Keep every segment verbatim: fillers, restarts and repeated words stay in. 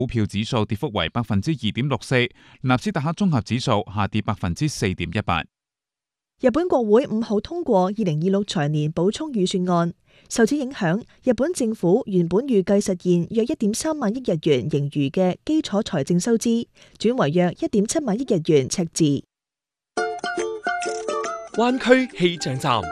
股票指數跌幅為百分之二點六四，納斯達克綜合指數下跌百分之四點一八。 日本國會五號通過二零二六財年補充預算案，受此影響，日本政府原本預計實現約一點三萬億日元盈餘嘅基礎財政收支，轉為約一點七萬億日元赤字。 灣區氣象站。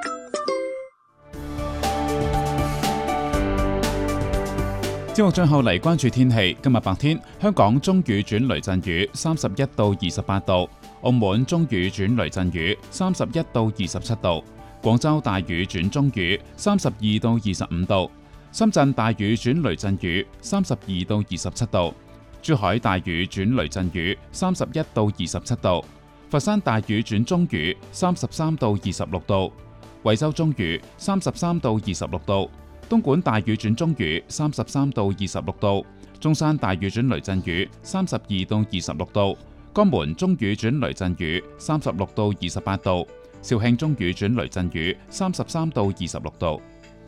節目最後嚟關注天氣。今日白天，香港中雨轉雷陣雨，三十一到二十八度；澳門中雨轉雷陣雨，三十一到二十七度；廣州大雨轉中雨，三十二到二十五度；深圳大雨轉雷陣雨，三十二到二十七度；珠海大雨轉雷陣雨，三十一到二十七度；佛山大雨轉中雨，三十三到二十六度；惠州中雨，三十三到二十六度。東莞大雨轉中雨，三十三到二十六度；中山大雨轉雷陣雨，三十二到二十六度；江門中雨轉雷陣雨，三十六到二十八度；肇慶中雨轉雷陣雨，三十三到二十六度。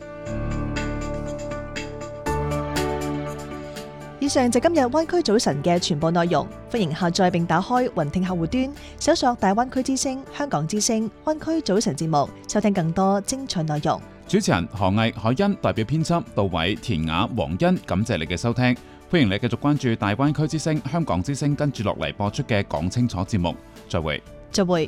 以上就今日灣區早晨嘅全部內容，歡迎下載並打開雲聽客戶端，搜索大灣區之聲、香港之聲、灣區早晨節目，收聽更多精彩內容。 主持人何毅、海欣，代表編輯杜偉、田雅、黃欣，感謝你嘅收聽。歡迎你繼續關注大灣區之聲、香港之聲跟住落嚟播出嘅講清楚節目。再會。 再會。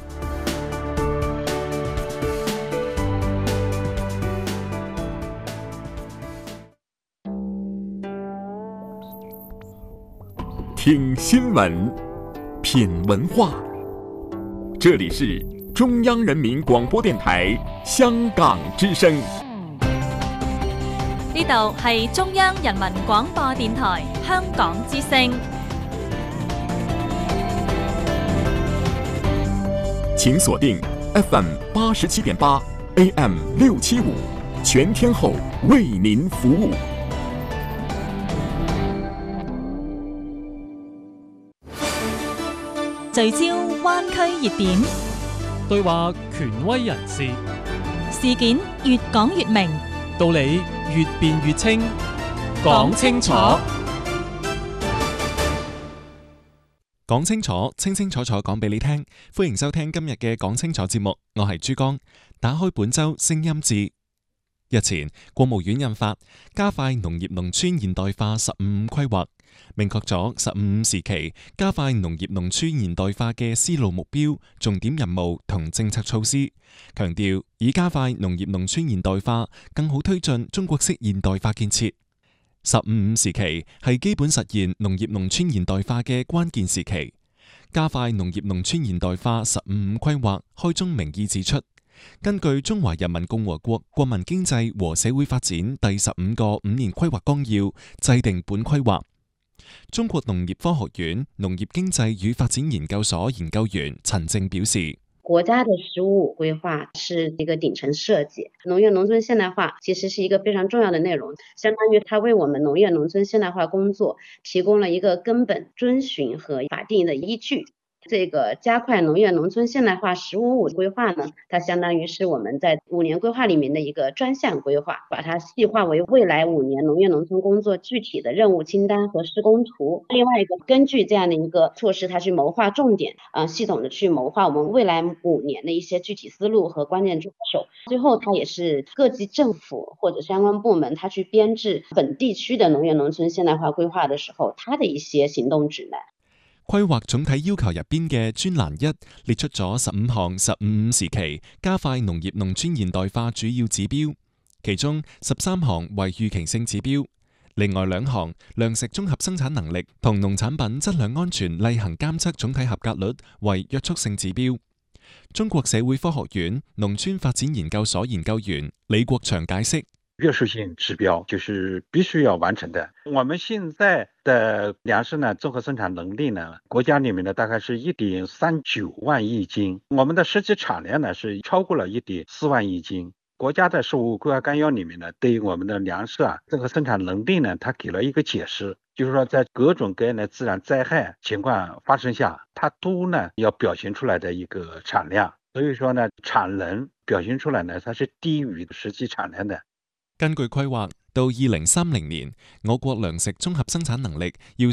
聽新聞，品文化，這裏是中央人民廣播電台香港之聲。 呢度係中央人民廣播電台香港之聲。 請鎖定 F M 八十七點八 A M 六七五，全天候為您服務。 聚焦灣區熱點， 對話權威人士， 事件越講越明， 道理越辯越清，講清楚，講清楚，清清楚楚講俾你聽。歡迎收聽今日嘅講清楚節目，我係珠江。打開本周聲音誌。日前，國務院印發加快農業農村現代化十五五規劃，明確咗十五五時期加快農業農村現代化嘅思路目標、重點任務同政策措施，強調以加快農業農村現代化，更好推進中國式現代化建設。十五五時期係基本實現農業農村現代化嘅關鍵時期。加快農業農村現代化十五五規劃開宗明義指出，根據《中華人民共和國國民經濟和社會發展第十五個五年規劃綱要》制定本規劃。中國農業科學院農業經濟與發展研究所研究員陳正表示， 國家的十五五規劃是一個頂層設計，農業農村現代化其實是一個非常重要的內容，相當於它為我們農業農村現代化工作提供了一個根本遵循和法定的依據。這個加快農業農村現代化十五五規劃呢，它相當於是我們在五年規劃裡面的一個專項規劃，把它細化為未來五年農業農村工作具體的任務清單和施工圖。另外一個，根據這樣的一個措施，它去謀劃重點，啊，系統的去謀劃我們未來五年的一些具體思路和關鍵抓手。最後，它也是各級政府或者相關部門，它去編制本地區的農業農村現代化規劃的時候，它的一些行動指南。 規劃總體要求入邊嘅專欄一列出咗十五項十五五時期加快農業農村現代化主要指標，其中十三項為預期性指標，另外兩項糧食綜合生產能力同農產品質量安全例行監測總體合格率為約束性指標。中國社會科學院農村發展研究所研究員李國祥解釋， 約束性指標就是必須要完成的。我們現在的糧食呢，綜合生產能力呢，國家裏面呢大概是一點三九萬億斤，我們的實際產量呢是超過了一點四萬億斤。國家的十五規劃綱要裏面呢，對於我們的糧食啊綜合生產能力呢，它給了一個解釋，就是說在各種各樣的自然災害情況發生下，它都呢要表現出來的一個產量。所以說呢，產能表現出來呢，它是低於實際產量的。 根據規劃， 到二零三零年，我國糧食綜合生產能力要